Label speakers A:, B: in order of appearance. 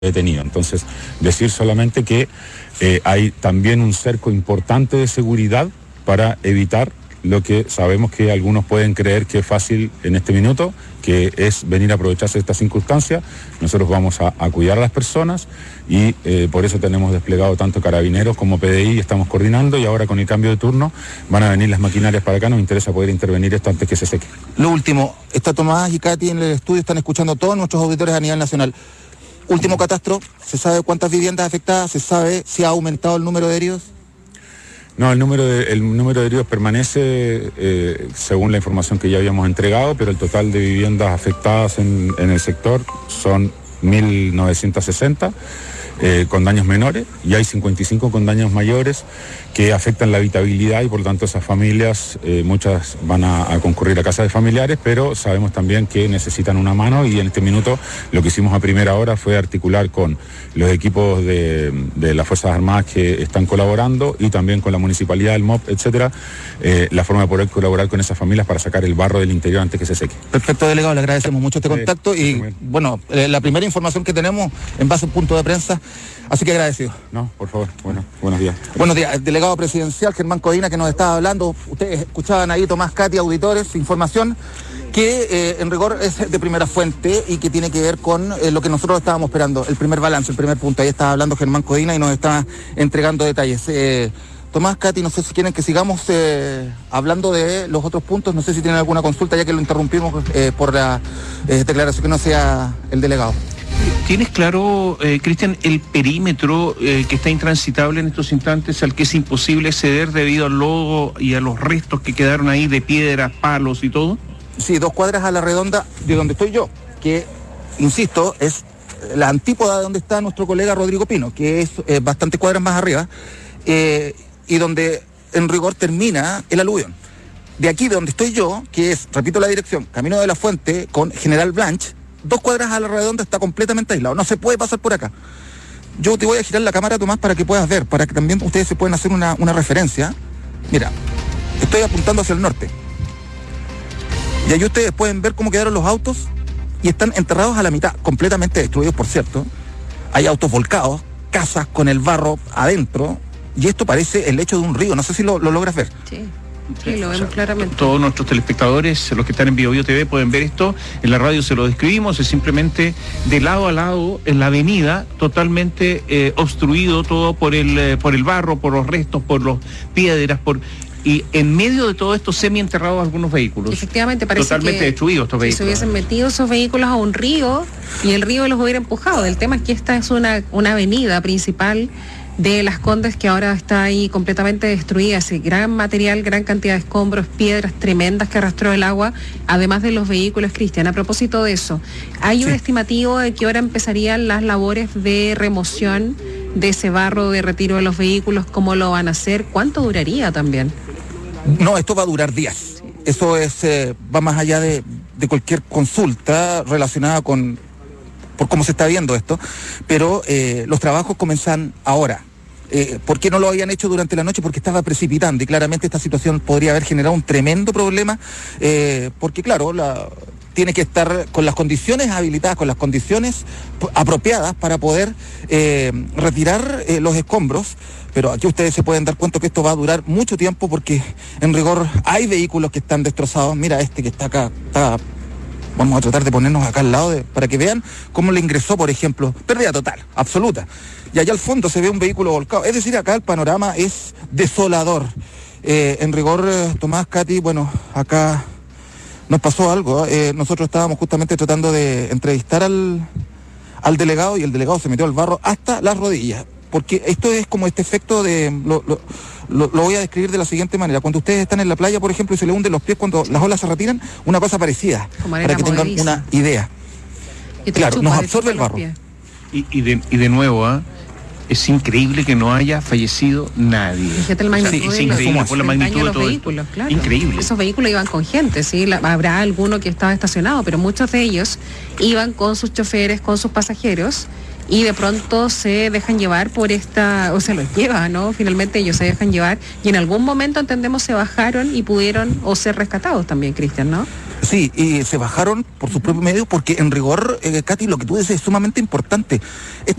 A: detenido. Entonces, decir solamente que hay también un cerco importante de seguridad para evitar lo que sabemos que algunos pueden creer que es fácil en este minuto, que es venir a aprovecharse de esta circunstancia. Nosotros vamos a cuidar a las personas y por eso tenemos desplegado tanto carabineros como PDI, estamos coordinando, y ahora con el cambio de turno van a venir las maquinarias para acá. Nos interesa poder intervenir esto antes que se seque.
B: Lo último, está Tomás y Katy en el estudio, están escuchando todos nuestros auditores a nivel nacional. Último catastro, ¿se sabe cuántas viviendas afectadas? ¿Se sabe si ha aumentado el número de heridos?
A: No, el número de heridos permanece según la información que ya habíamos entregado, pero el total de viviendas afectadas en el sector son 1.960 con daños menores, y hay 55 con daños mayores que afectan la habitabilidad, y por lo tanto esas familias, muchas van a concurrir a casas de familiares, pero sabemos también que necesitan una mano, y en este minuto lo que hicimos a primera hora fue articular con los equipos de las Fuerzas Armadas que están colaborando, y también con la municipalidad, el MOP, etcétera, la forma de poder colaborar con esas familias para sacar el barro del interior antes que se seque.
B: Perfecto, delegado, le agradecemos mucho este contacto, y bueno, la primera información que tenemos en base a un punto de prensa, así que agradecido.
A: No, por favor, buenos días.
B: Buenos días, el delegado presidencial Germán Codina, que nos estaba hablando. Ustedes escuchaban ahí, Tomás, Katy, auditores, información que en rigor es de primera fuente y que tiene que ver con lo que nosotros estábamos esperando, el primer balance, el primer punto. Ahí estaba hablando Germán Codina y nos está entregando detalles. Tomás, Katy, no sé si quieren que sigamos hablando de los otros puntos, no sé si tienen alguna consulta, ya que lo interrumpimos por la declaración que no sea el delegado.
C: ¿Tienes claro, Cristian, el perímetro que está intransitable en estos instantes, al que es imposible acceder debido al lodo y a los restos que quedaron ahí de piedras, palos y todo?
B: Sí, 2 cuadras a la redonda de donde estoy yo, que, insisto, es la antípoda de donde está nuestro colega Rodrigo Pino, que es bastantes cuadras más arriba, y donde en rigor termina el aluvión. De aquí de donde estoy yo, que es, repito la dirección, Camino de la Fuente con General Blanch, 2 cuadras a la redonda está completamente aislado, no se puede pasar por acá. Yo te voy a girar la cámara, Tomás, para que puedas ver, para que también ustedes se puedan hacer una referencia. Mira, estoy apuntando hacia el norte. Y ahí ustedes pueden ver cómo quedaron los autos, y están enterrados a la mitad, completamente destruidos, por cierto. Hay autos volcados, casas con el barro adentro, y esto parece el lecho de un río, no sé si lo logras ver.
D: Sí. Sí, lo vemos claramente.
C: Todos nuestros telespectadores, los que están en BioBio TV, pueden ver esto. En la radio se lo describimos, es simplemente de lado a lado en la avenida, totalmente obstruido todo por el barro, por los restos, por las piedras, y en medio de todo esto semienterrados algunos vehículos.
D: Efectivamente, parece
C: totalmente
D: que
C: destruidos estos vehículos.
D: Si se hubiesen metido esos vehículos a un río y el río los hubiera empujado. El tema es que esta es una avenida principal de Las Condes, que ahora está ahí completamente destruida. Así, gran material, gran cantidad de escombros, piedras tremendas que arrastró el agua, además de los vehículos. Cristian, a propósito de eso, ¿hay un estimativo de qué hora empezarían las labores de remoción de ese barro, de retiro de los vehículos? ¿Cómo lo van a hacer? ¿Cuánto duraría también?
B: No, esto va a durar días. Eso va más allá de cualquier consulta relacionada por cómo se está viendo esto, pero los trabajos comienzan ahora. ¿Por qué no lo habían hecho durante la noche? Porque estaba precipitando, y claramente esta situación podría haber generado un tremendo problema, porque claro, tiene que estar con las condiciones habilitadas, con las condiciones apropiadas para poder retirar los escombros. Pero aquí ustedes se pueden dar cuenta que esto va a durar mucho tiempo, porque en rigor hay vehículos que están destrozados. Mira este que está acá, vamos a tratar de ponernos acá al lado para que vean cómo le ingresó, por ejemplo, pérdida total, absoluta. Y allá al fondo se ve un vehículo volcado. Es decir, acá el panorama es desolador. En rigor, Tomás, Katy, bueno, acá nos pasó algo. Nosotros estábamos justamente tratando de entrevistar al delegado, y el delegado se metió al barro hasta las rodillas. Porque esto es como este efecto de... Lo voy a describir de la siguiente manera. Cuando ustedes están en la playa, por ejemplo, y se le hunden los pies cuando las olas se retiran, una cosa parecida, para que tengan una idea. Claro, nos absorbe el barro.
C: Y de nuevo, es increíble que no haya fallecido nadie.
D: Fíjate el magnitud,
C: es increíble por la magnitud de todo
D: vehículos,
C: esto.
D: claro.
C: Increíble.
D: Esos vehículos iban con gente, sí, habrá alguno que estaba estacionado, pero muchos de ellos iban con sus choferes, con sus pasajeros, y de pronto se dejan llevar por o se los lleva, ¿no? Finalmente ellos se dejan llevar, y en algún momento, entendemos, se bajaron y pudieron ser rescatados también, Cristian, ¿no?
B: Sí, y se bajaron por sus propios medios porque en rigor, Katy, lo que tú dices es sumamente importante.